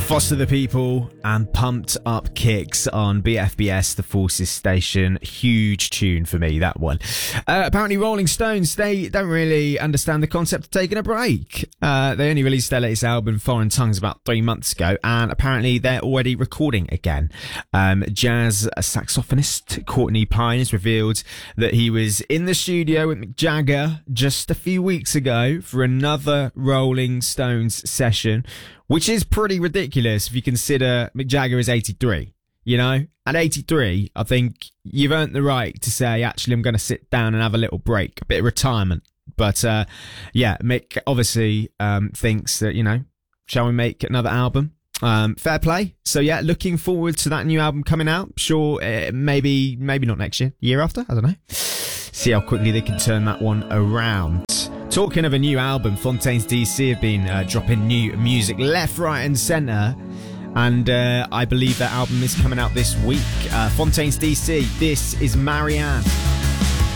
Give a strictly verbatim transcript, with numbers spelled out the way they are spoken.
Foster the People and Pumped Up Kicks on B F B S, the Forces station. Huge tune for me, that one. Uh, apparently Rolling Stones, they don't really understand the concept of taking a break. Uh, they only released their latest album, Foreign Tongues, about three months ago, and apparently they're already recording again. Um, jazz saxophonist Courtney Pine has revealed that he was in the studio with Mick Jagger just a few weeks ago for another Rolling Stones session, which is pretty ridiculous if you consider Mick Jagger is eighty-three. You know, at eighty-three, I think you've earned the right to say, actually, I'm going to sit down and have a little break, a bit of retirement. But uh, yeah, Mick obviously um, thinks that, you know, shall we make another album? Um, fair play. So yeah, looking forward to that new album coming out. Sure, uh, maybe maybe not next year, year after, I don't know. See how quickly they can turn that one around. Talking of a new album, Fontaines D C have been uh, dropping new music left, right and centre. And uh, I believe that album is coming out this week. Uh, Fontaines D C, this is Marianne.